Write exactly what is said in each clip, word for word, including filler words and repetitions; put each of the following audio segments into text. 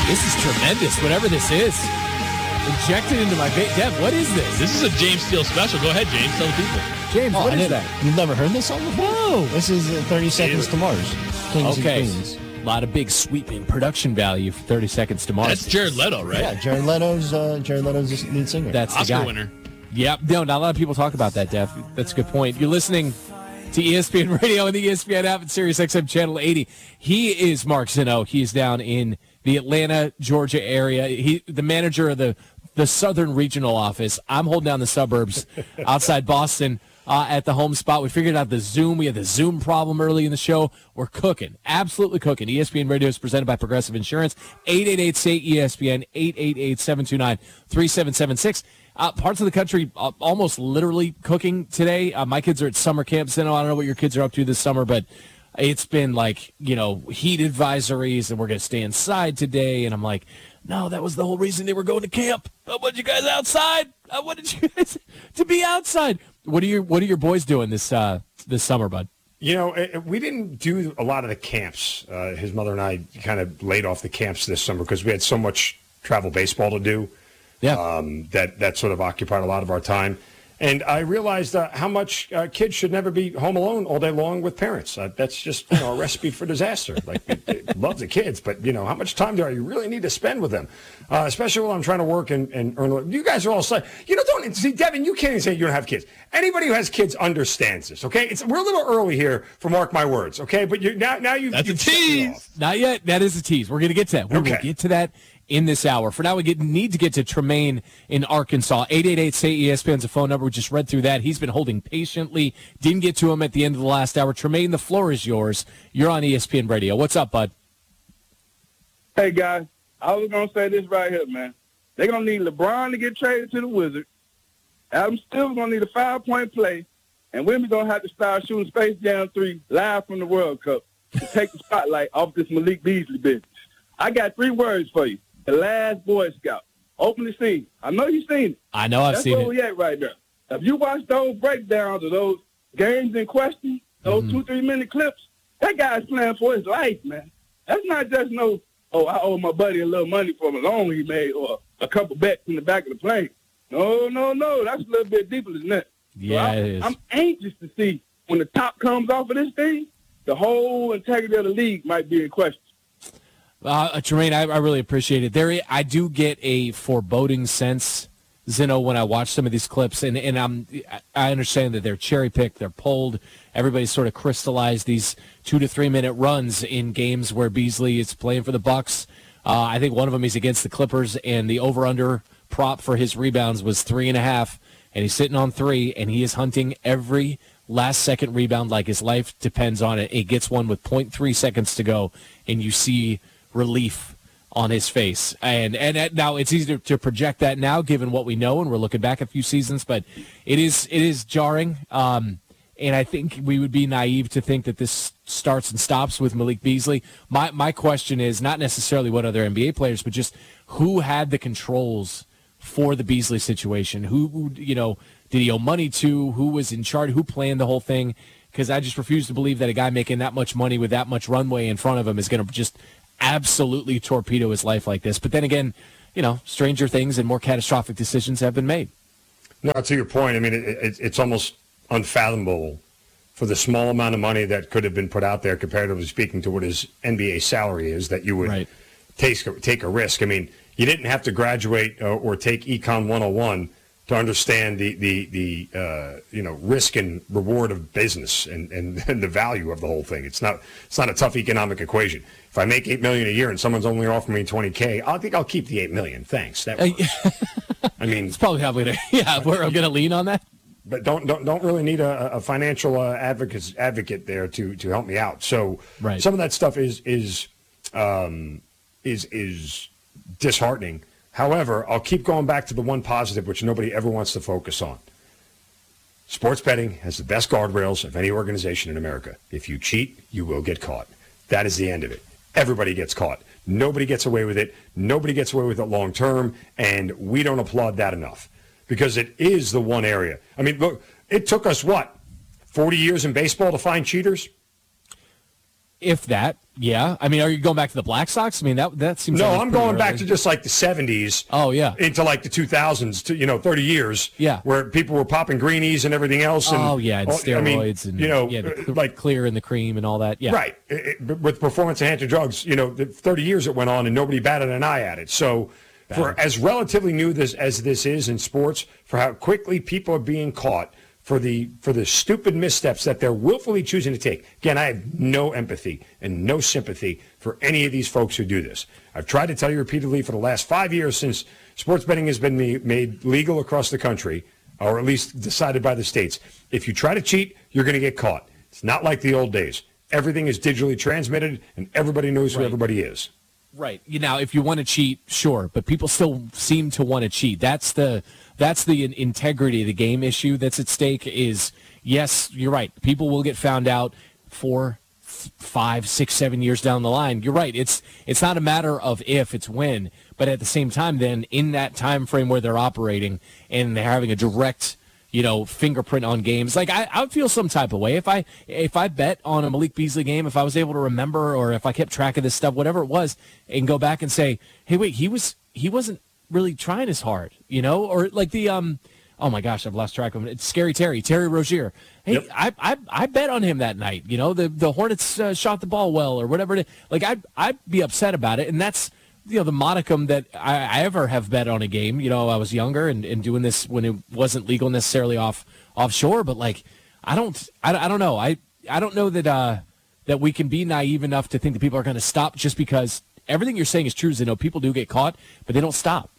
This is tremendous, whatever this is. Injected into my vein. Dev, what is this? This is a James Steele special. Go ahead, James. Tell the people. James, Oh, what I is didn't- that? You've never heard this song before? No. This is uh, thirty Seconds to Mars. Kings Okay. and Queens. A lot of big sweeping production value for thirty Seconds to Mars. That's Jared Leto, right? Yeah, Jared Leto's uh, Jared Leto's the lead singer. That's the Oscar guy. winner. Yep. No, not a lot of people talk about that, Dev. That's a good point. You're listening to E S P N Radio and the E S P N app at Sirius X M Channel eighty. He is Mark Zinno. He's down in the Atlanta, Georgia area. He, the manager of the, the Southern Regional Office. I'm holding down the suburbs outside Boston uh, at the home spot. We figured out the Zoom. We had the Zoom problem early in the show. We're cooking. Absolutely cooking. E S P N Radio is presented by Progressive Insurance. eight eight eight, S A Y, E S P N, eight eight eight, seven two nine, three seven seven six. Uh, parts of the country uh, almost literally cooking today. Uh, my kids are at summer camp. So I don't know what your kids are up to this summer, but it's been like, you know, heat advisories, and we're going to stay inside today. And I'm like, no, that was the whole reason they were going to camp. I wanted you guys outside. I wanted you guys to be outside. What are your What are your boys doing this uh, this summer, bud? You know, it, we didn't do a lot of the camps. Uh, his mother and I kind of laid off the camps this summer because we had so much travel baseball to do. Yeah. Um, that, that sort of occupied a lot of our time. And I realized uh, how much uh, kids should never be home alone all day long with parents. Uh, that's just, you know, a recipe for disaster. Like, they, they love the kids, but, you know, how much time do I really need to spend with them? Uh, especially when I'm trying to work and, and earn. You guys are all saying, you know, don't, see, Devin, you can't even say you don't have kids. Anybody who has kids understands this, okay? It's We're a little early here for Mark My Words, okay? But you now, now you've... That's you've a set me tease. off. Not yet. That is a tease. We're going to get to that. We Okay. will get to that in this hour. For now, we get, need to get to Tremaine in Arkansas. eight eight eight, S A Y, E S P N's a phone number. We just read through that. He's been holding patiently. Didn't get to him at the end of the last hour. Tremaine, the floor is yours. You're on E S P N Radio. What's up, bud? Hey, guys, I was going to say this right here, man. They're going to need LeBron to get traded to the Wizards. Adam Silver's going to need a five-point play. And Wimby's going to have to start shooting Space Jam three live from the World Cup to take the spotlight off this Malik Beasley business. I got three words for you. The Last Boy Scout. Open the scene. I know you've seen it. I know I've That's seen where it. we at right there. If you watch those breakdowns of those games in question, those Mhm. two, three-minute clips, that guy's playing for his life, man. That's not just no, oh, I owe my buddy a little money for a loan he made or a couple bets in the back of the plane. No, no, no. That's a little bit deeper than that. Yeah, So I, it is. I'm anxious to see when the top comes off of this thing, the whole integrity of the league might be in question. Uh, Tremaine, I, I really appreciate it. There, I do get a foreboding sense, Zinno, when I watch some of these clips, and, and I'm, I understand that they're cherry-picked, they're pulled. Everybody's sort of crystallized these two- to three-minute runs in games where Beasley is playing for the Bucks. Uh, I think one of them is against the Clippers, and the over-under prop for his rebounds was three and a half, and he's sitting on three, and he is hunting every last-second rebound like his life depends on it. He gets one with point three seconds to go, and you see relief on his face. And and now it's easy to project that now, given what we know, and we're looking back a few seasons, but it is it is jarring. Um, and I think we would be naive to think that this starts and stops with Malik Beasley. My my question is not necessarily what other N B A players, but just who had the controls for the Beasley situation? Who, who you know, did he owe money to? Who was in charge? Who planned the whole thing? Because I just refuse to believe that a guy making that much money with that much runway in front of him is going to just absolutely torpedo his life like this. But then again, you know, stranger things and more catastrophic decisions have been made. No, to your point, I mean, it, it, it's almost unfathomable for the small amount of money that could have been put out there, comparatively speaking, to what his N B A salary is, that you would Right. take, take a risk. I mean, you didn't have to graduate uh, or take Econ one oh one to understand the, the, the uh, you know, risk and reward of business and, and, and the value of the whole thing. It's not it's not a tough economic equation. If I make eight million dollars a year and someone's only offering me twenty K, I think I'll keep the eight million dollars. Thanks. That works. I mean, It's probably how we're gonna, yeah, we're going to lean on that. but don't don't don't really need a, a financial uh, advocate advocate there to to help me out. So Right. some of that stuff is is um, is is disheartening. However, I'll keep going back to the one positive, which nobody ever wants to focus on. Sports betting has the best guardrails of any organization in America. If you cheat, you will get caught. That is the end of it. Everybody gets caught. Nobody gets away with it. Nobody gets away with it long term, and we don't applaud that enough because it is the one area. I mean, look, it took us, what, forty years in baseball to find cheaters? If that, yeah. I mean, are you going back to the Black Sox? I mean, that that seems. No, like I'm pretty going back early. to just like the seventies. Oh yeah. Into like the two thousands, to you know, thirty years. Yeah. Where people were popping greenies and everything else. And, oh yeah, and steroids I mean, and you know, yeah, the cl- like clear in the cream and all that. Yeah. Right. It, it, with performance-enhancing drugs, you know, the thirty years it went on and nobody batted an eye at it. So, for as relatively new this as this is in sports, for how quickly people are being caught for the for the stupid missteps that they're willfully choosing to take. Again, I have no empathy and no sympathy for any of these folks who do this. I've tried to tell you repeatedly for the last five years since sports betting has been made legal across the country, or at least decided by the states. If you try to cheat, you're going to get caught. It's not like the old days. Everything is digitally transmitted, and everybody knows who Right. everybody is. Right. You know, if you want to cheat, sure, but people still seem to want to cheat. That's the that's the in- integrity of the game issue that's at stake. Is yes, you're right. People will get found out four, f- five, six, seven years down the line. You're right. It's it's not a matter of if, it's when. But at the same time, then in that time frame where they're operating and they're having a direct, you know, fingerprint on games. Like I, I would feel some type of way if I if I bet on a Malik Beasley game, if I was able to remember, or if I kept track of this stuff, whatever it was, and go back and say, hey, wait, he was he wasn't really trying as hard, you know, or like the um, oh my gosh, I've lost track of it. It's Scary Terry, Terry Rozier. Hey, Yep. I, I I bet on him that night. You know, the the Hornets uh, shot the ball well, or whatever. It is. Like I'd I'd be upset about it, and that's. You know, the modicum that I, I ever have bet on a game. You know, I was younger and, and doing this when it wasn't legal necessarily off offshore. But like, I don't, I, I don't know. I, I don't know that uh, that we can be naive enough to think that people are going to stop just because everything you're saying is true. You know, people do get caught, but they don't stop.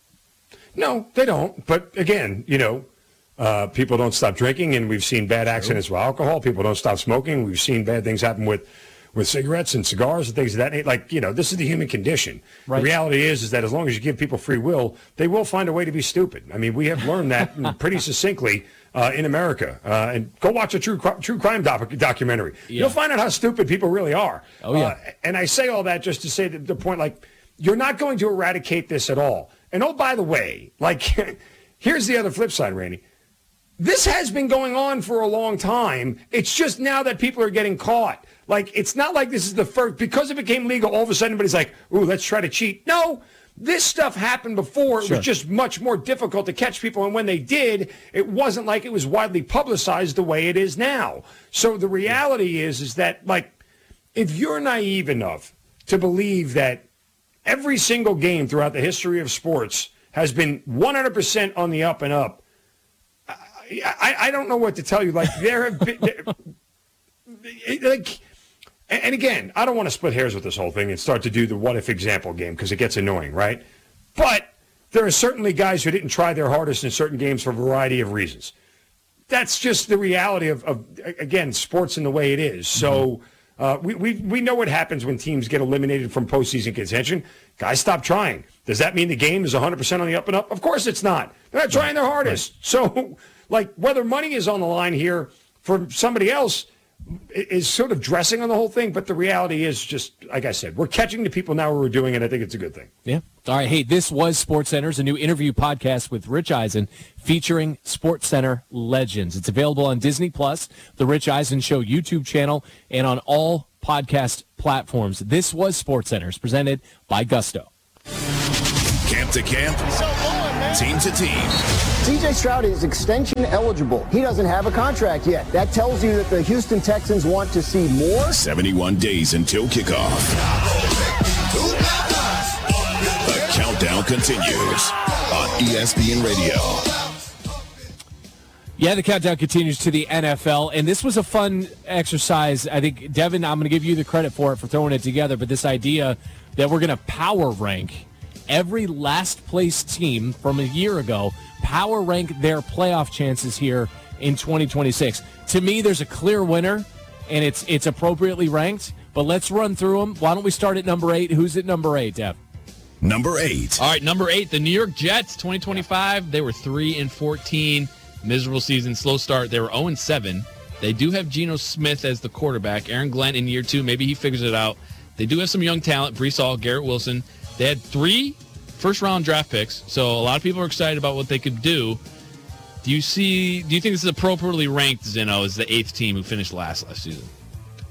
No, they don't. But again, you know, uh, people don't stop drinking, and we've seen bad accidents with alcohol. People don't stop smoking. We've seen bad things happen with. with cigarettes and cigars and things of that nature. Like, you know, this is the human condition. Right. The reality is, is that as long as you give people free will, they will find a way to be stupid. I mean, we have learned that pretty succinctly uh, in America. Uh, and go watch a true true crime doc- documentary. Yeah. You'll find out how stupid people really are. Oh, yeah. Uh, and I say all that just to say that the point, like, you're not going to eradicate this at all. And oh, by the way, like, here's the other flip side, Randy. This has been going on for a long time. It's just now that people are getting caught. Like, it's not like this is the first, because it became legal, all of a sudden everybody's like, ooh, let's try to cheat. No, this stuff happened before. It Sure. was just much more difficult to catch people. And when they did, it wasn't like it was widely publicized the way it is now. So the reality is, is that, like, if you're naive enough to believe that every single game throughout the history of sports has been one hundred percent on the up and up, I, I, I don't know what to tell you. Like, there have been, there, like, and again, I don't want to split hairs with this whole thing and start to do the what-if example game because it gets annoying, right? But there are certainly guys who didn't try their hardest in certain games for a variety of reasons. That's just the reality of, of again, sports in the way it is. So uh, we, we, we know what happens when teams get eliminated from postseason contention. Guys stop trying. Does that mean the game is one hundred percent on the up and up? Of course it's not. They're not trying their hardest. Right. So, like, whether money is on the line here for somebody else is sort of dressing on the whole thing, but the reality is just, like I said, we're catching the people now who are doing it. I think it's a good thing. Yeah. All right. Hey, this was SportsCenter's a new interview podcast with Rich Eisen featuring SportsCenter legends. It's available on Disney Plus, the Rich Eisen Show YouTube channel, and on all podcast platforms. This was SportsCenter's presented by Gusto. Camp to camp, team to team. C J Stroud is extension eligible. He doesn't have a contract yet. That tells you that the Houston Texans want to see more. seventy-one days until kickoff. The countdown continues on E S P N Radio. Yeah, the countdown continues to the N F L, and this was a fun exercise. I think, Devin, I'm going to give you the credit for it, for throwing it together, but this idea that we're going to power rank every last place team from a year ago, power rank their playoff chances here in twenty twenty-six. To me, there's a clear winner, and it's it's appropriately ranked, but let's run through them. Why don't we start at number eight? Who's at number eight, Dev? Number eight. All right, number eight, the New York Jets, twenty twenty-five. They were three and fourteen. Miserable season, slow start. They were oh and seven. They do have Geno Smith as the quarterback. Aaron Glenn in year two. Maybe he figures it out. They do have some young talent. Brees Hall, Garrett Wilson. They had three first-round draft picks, so a lot of people are excited about what they could do. Do you see? Do you think this is appropriately ranked, Zeno, as the eighth team who finished last last season?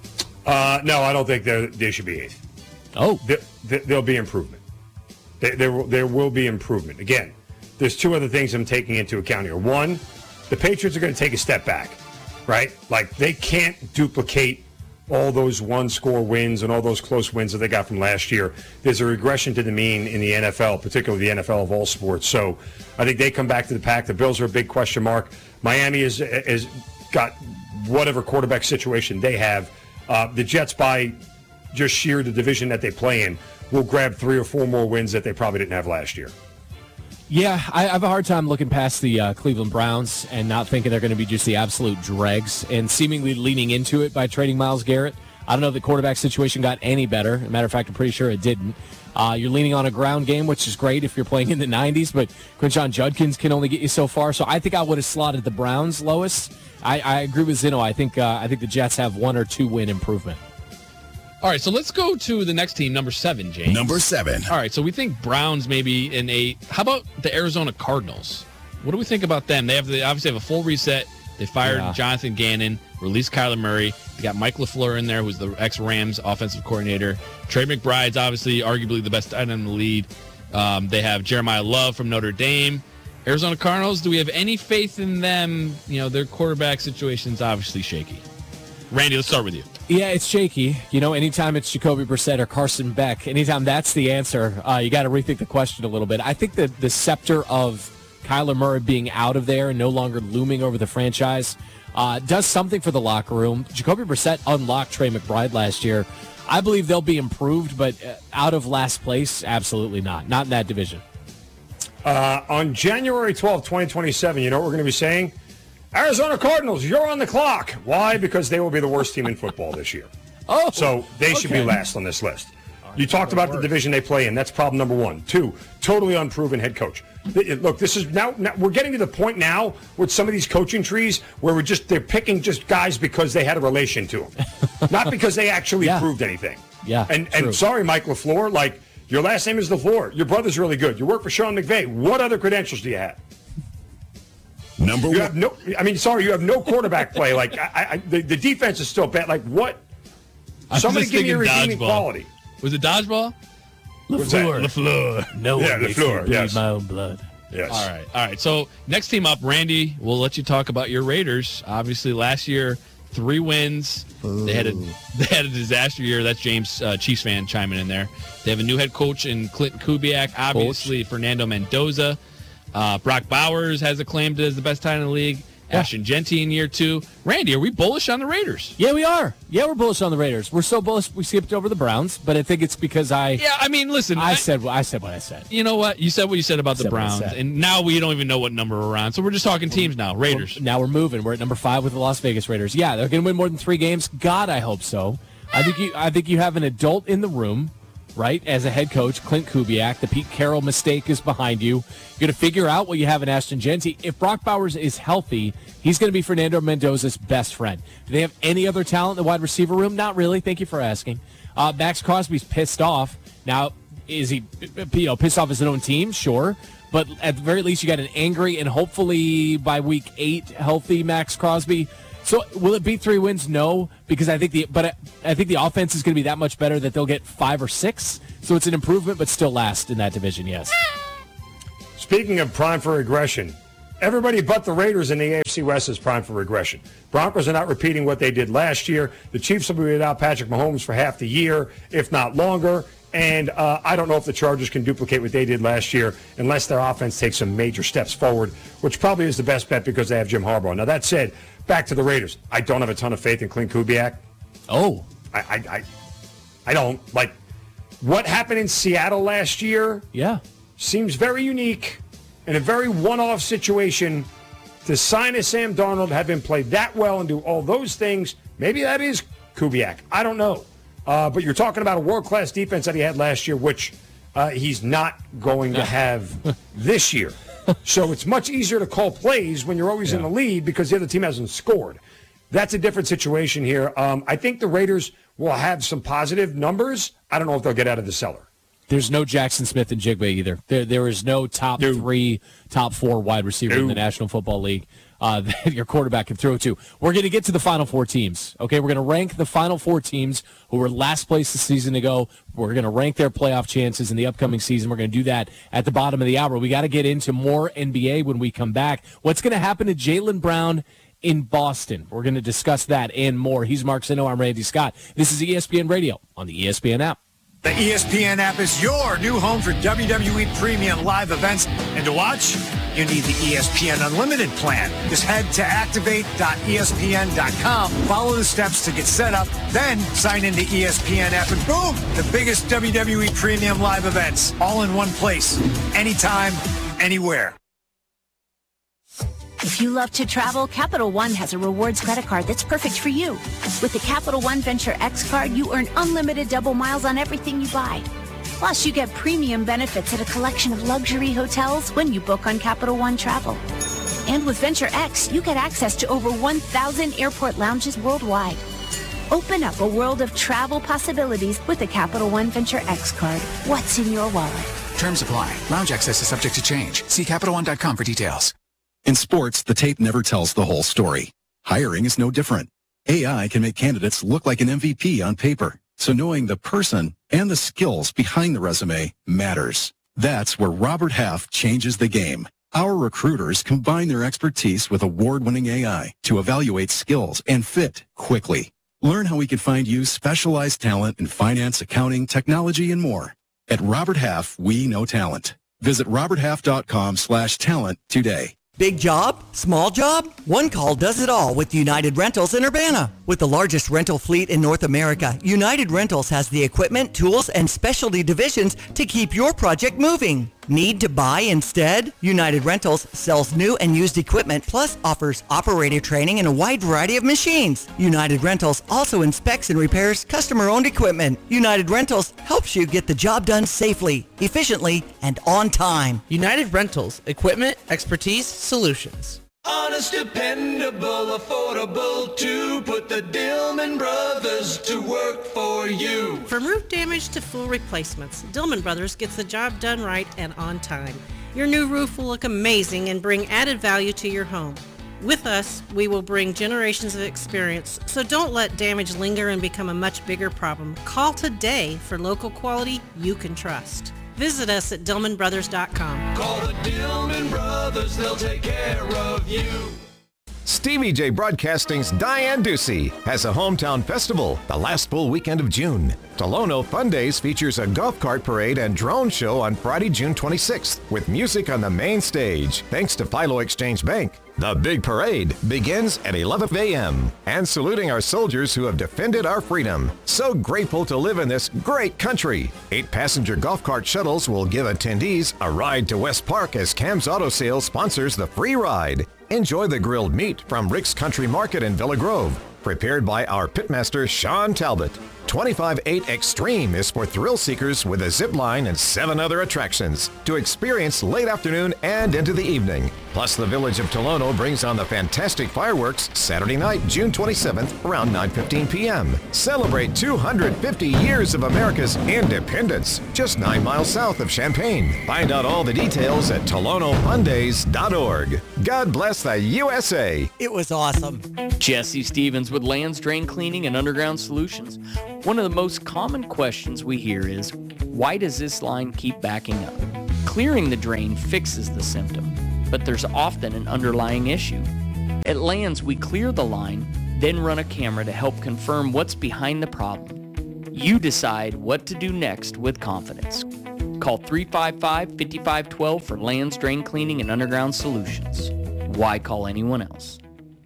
Uh, no, I don't think they should be eighth. Oh. There, there, there'll be improvement. There, there, will, there will be improvement. Again, there's two other things I'm taking into account here. One, the Patriots are going to take a step back, right? Like, they can't duplicate all those one-score wins and all those close wins that they got from last year. There's a regression to the mean in the N F L, particularly the N F L of all sports. So I think they come back to the pack. The Bills are a big question mark. Miami has is, is got whatever quarterback situation they have. Uh, the Jets, by just sheer the division that they play in, will grab three or four more wins that they probably didn't have last year. Yeah, I have a hard time looking past the uh, Cleveland Browns and not thinking they're going to be just the absolute dregs and seemingly leaning into it by trading Myles Garrett. I don't know if the quarterback situation got any better. As a matter of fact, I'm pretty sure it didn't. Uh, you're leaning on a ground game, which is great if you're playing in the nineties, but Quinshon Judkins can only get you so far. So I think I would have slotted the Browns lowest. I, I agree with Zeno. I think uh, I think the Jets have one or two win improvement. All right, so let's go to the next team, number seven, James. Number seven. All right, so we think Browns maybe in eight. How about the Arizona Cardinals? What do we think about them? They have they obviously have a full reset. They fired yeah. Jonathan Gannon, released Kyler Murray. They got Mike LaFleur in there, who's the ex-Rams offensive coordinator. Trey McBride's obviously arguably the best tight end in the league. Um, they have Jeremiah Love from Notre Dame. Arizona Cardinals, do we have any faith in them? You know, their quarterback situation's obviously shaky. Randy, let's start with you. Yeah, it's shaky. You know, anytime it's Jacoby Brissett or Carson Beck, anytime that's the answer, uh, you got to rethink the question a little bit. I think that the scepter of Kyler Murray being out of there and no longer looming over the franchise uh, does something for the locker room. Jacoby Brissett unlocked Trey McBride last year. I believe they'll be improved, but out of last place, absolutely not. Not in that division. Uh, on January twelfth, twenty twenty-seven, you know what we're going to be saying? Arizona Cardinals, you're on the clock. Why? Because they will be the worst team in football this year. Oh, so they should okay. be last on this list. You talked about the division they play in. That's problem number one. Two, totally unproven head coach. Look, this is now, now we're getting to the point now with some of these coaching trees where we're just they're picking just guys because they had a relation to them, not because they actually yeah. proved anything. Yeah, and true. and sorry, Mike LaFleur, like your last name is LaFleur. Your brother's really good. You work for Sean McVay. What other credentials do you have? Number you one. Have no, I mean, sorry, you have no quarterback play. Like I, I, the, the defense is still bad. Like what? Somebody give me a redeeming quality. Was it dodgeball? LaFleur. LaFleur. No yeah, one makes LaFleur, me bleed yes. my own blood. Yes. All right. All right. So next team up, Randy, we'll let you talk about your Raiders. Obviously, last year, three wins. Ooh. They had a they had a disaster year. That's James, uh, Chiefs fan, chiming in there. They have a new head coach in Clinton Kubiak. Obviously, coach. Fernando Mendoza. Uh, Brock Bowers has acclaimed as the best tight end in the league. Yeah. Ashton Genty in year two. Randy, are we bullish on the Raiders? Yeah, we are. Yeah, we're bullish on the Raiders. We're so bullish we skipped over the Browns, but I think it's because I. Yeah, I mean, listen. I, I said I said what I said. You know what? You said what you said about I the Browns, and now we don't even know what number we're on. So we're just talking teams now. Raiders. We're, now we're moving. We're at number five with the Las Vegas Raiders. Yeah, they're going to win more than three games. God, I hope so. I think you. I think you have an adult in the room. Right, as a head coach, Clint Kubiak, the Pete Carroll mistake is behind you. You're going to figure out what you have in Ashton Genty. If Brock Bowers is healthy, he's going to be Fernando Mendoza's best friend. Do they have any other talent in the wide receiver room? Not really. Thank you for asking. Uh, Max Crosby's pissed off. Now, is he you know, pissed off his own team? Sure. But at the very least, you got an angry and hopefully by week eight healthy Max Crosby. So will it be three wins? No, because I think the but I, I think the offense is going to be that much better that they'll get five or six. So it's an improvement, but still last in that division. Yes. Speaking of prime for regression, everybody but the Raiders in the A F C West is prime for regression. Broncos are not repeating what they did last year. The Chiefs will be without Patrick Mahomes for half the year, if not longer. And uh, I don't know if the Chargers can duplicate what they did last year unless their offense takes some major steps forward, which probably is the best bet because they have Jim Harbaugh. Now, that said, back to the Raiders. I don't have a ton of faith in Clint Kubiak. Oh. I I, I, I don't. Like, what happened in Seattle last year yeah, seems very unique and a very one-off situation. To sign a Sam Darnold, have him play that well and do all those things, maybe that is Kubiak. I don't know. Uh, but you're talking about a world-class defense that he had last year, which uh, he's not going to have this year. So it's much easier to call plays when you're always yeah. in the lead because the other team hasn't scored. That's a different situation here. Um, I think the Raiders will have some positive numbers. I don't know if they'll get out of the cellar. There's no Jackson Smith and Jigba either. There, there is no top Dude. three, top four wide receiver Dude. in the National Football League. uh, that your quarterback can throw to. We're going to get to the Final Four teams. Okay, we're going to rank the Final Four teams who were last place the season ago. We're going to rank their playoff chances in the upcoming season. We're going to do that at the bottom of the hour. We got to get into more N B A when we come back. What's going to happen to Jaylen Brown in Boston? We're going to discuss that and more. He's Mark Zinno. I'm Randy Scott. This is E S P N Radio on the E S P N app. The E S P N app is your new home for W W E premium live events. And to watch, you need the E S P N Unlimited plan. Just head to activate dot E S P N dot com, follow the steps to get set up, then sign into E S P N app, and boom, the biggest W W E premium live events, all in one place, anytime, anywhere. If you love to travel, Capital One has a rewards credit card that's perfect for you. With the Capital One Venture X card, you earn unlimited double miles on everything you buy. Plus, you get premium benefits at a collection of luxury hotels when you book on Capital One Travel. And with Venture X, you get access to over one thousand airport lounges worldwide. Open up a world of travel possibilities with the Capital One Venture X card. What's in your wallet? Terms apply. Lounge access is subject to change. See Capital One dot com for details. In sports, the tape never tells the whole story. Hiring is no different. A I can make candidates look like an M V P on paper, so knowing the person and the skills behind the resume matters. That's where Robert Half changes the game. Our recruiters combine their expertise with award-winning A I to evaluate skills and fit quickly. Learn how we can find you specialized talent in finance, accounting, technology, and more. At Robert Half, we know talent. Visit robert half dot com slash talent today. Big job? Small job? One call does it all with United Rentals in Urbana. With the largest rental fleet in North America, United Rentals has the equipment, tools, and specialty divisions to keep your project moving. Need to buy instead? United Rentals sells new and used equipment, plus offers operator training and a wide variety of machines. United Rentals also inspects and repairs customer-owned equipment. United Rentals helps you get the job done safely, efficiently, and on time. United Rentals, equipment, expertise, solutions. Honest, dependable, affordable, to put the Dillman Brothers to work for you. From roof damage to full replacements, Dillman Brothers gets the job done right and on time. Your new roof will look amazing and bring added value to your home. With us, we will bring generations of experience, so don't let damage linger and become a much bigger problem. Call today for local quality you can trust. Visit us at Dillman Brothers dot com. Call the Dillman Brothers, they'll take care of you. Stevie J Broadcasting's Diane Ducey has a hometown festival the last full weekend of June. Tolono Fun Days features a golf cart parade and drone show on Friday, June twenty-sixth, with music on the main stage, thanks to Philo Exchange Bank. The big parade begins at eleven a.m. and saluting our soldiers who have defended our freedom. So grateful to live in this great country. Eight passenger golf cart shuttles will give attendees a ride to West Park as Cam's Auto Sales sponsors the free ride. Enjoy the grilled meat from Rick's Country Market in Villa Grove, prepared by our pitmaster Sean Talbot. twenty-five eight Extreme is for thrill seekers with a zip line and seven other attractions to experience late afternoon and into the evening. Plus, the Village of Tolono brings on the fantastic fireworks Saturday night, June twenty-seventh, around nine fifteen p.m. Celebrate two hundred fifty years of America's independence, just nine miles south of Champaign. Find out all the details at Tolono Fun Days dot org. God bless the U S A. It was awesome. Jesse Stevens with Lands Drain Cleaning and Underground Solutions. One of the most common questions we hear is, why does this line keep backing up? Clearing the drain fixes the symptom, but there's often an underlying issue. At Lands, we clear the line, then run a camera to help confirm what's behind the problem. You decide what to do next with confidence. Call three five five, five five one two for Lands Drain Cleaning and Underground Solutions. Why call anyone else?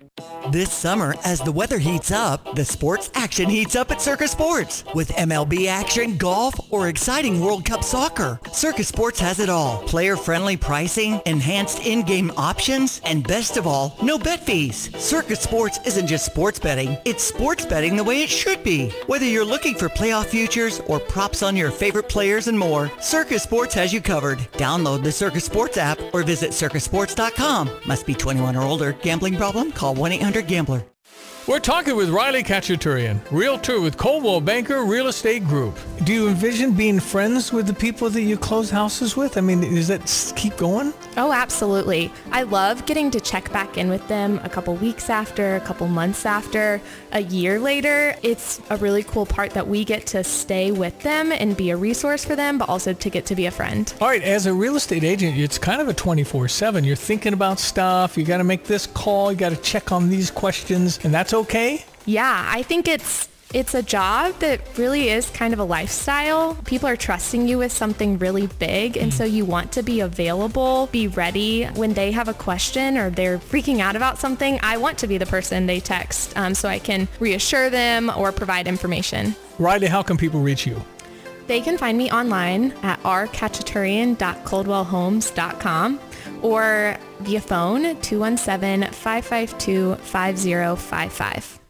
This summer, as the weather heats up, the sports action heats up at Circus Sports. With M L B action, golf, or exciting World Cup soccer, Circus Sports has it all. Player-friendly pricing, enhanced in-game options, and best of all, no bet fees. Circus Sports isn't just sports betting, it's sports betting the way it should be. Whether you're looking for playoff futures or props on your favorite players and more, Circus Sports has you covered. Download the Circus Sports app or visit circus sports dot com. Must be twenty-one or older. Gambling problem? Call one eight hundred gambler. We're talking with Riley Kachaturian, realtor with Coldwell Banker Real Estate Group. Do do you envision being friends with the people that you close houses with? I mean, does that s- keep going? Oh, absolutely. I love getting to check back in with them a couple weeks after, a couple months after, a year later. It's a really cool part that we get to stay with them and be a resource for them, but also to get to be a friend. All right, as a real estate agent, it's kind of a twenty-four seven. You're thinking about stuff. You got to make this call. You got to check on these questions, and that's okay? Yeah, I think it's It's a job that really is kind of a lifestyle. People are trusting you with something really big, and so you want to be available, be ready when they have a question or they're freaking out about something. I want to be the person they text um, so I can reassure them or provide information. Riley, how can people reach you? They can find me online at r kachaturian dot coldwell homes dot com or via phone two one seven, five five two, five zero five five.